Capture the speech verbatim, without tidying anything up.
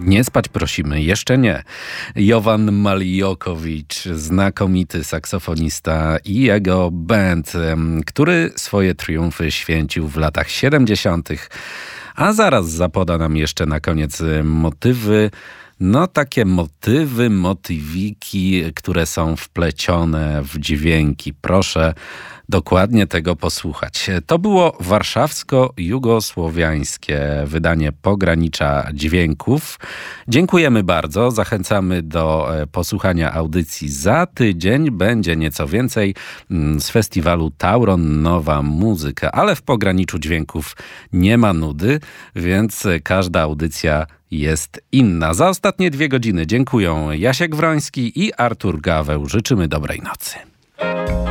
Nie spać prosimy, jeszcze nie. Jovan Maljokowicz, znakomity saksofonista i jego band, który swoje triumfy święcił w latach siedemdziesiątych. A zaraz zapoda nam jeszcze na koniec motywy. No takie motywy, motywiki, które są wplecione w dźwięki. Proszę dokładnie tego posłuchać. To było warszawsko-jugosłowiańskie wydanie Pogranicza Dźwięków. Dziękujemy bardzo. Zachęcamy do posłuchania audycji za tydzień. Będzie nieco więcej z festiwalu Tauron Nowa Muzyka, ale w Pograniczu Dźwięków nie ma nudy, więc każda audycja jest inna. Za ostatnie dwie godziny dziękuję Jasiek Wroński i Artur Gaweł. Życzymy dobrej nocy.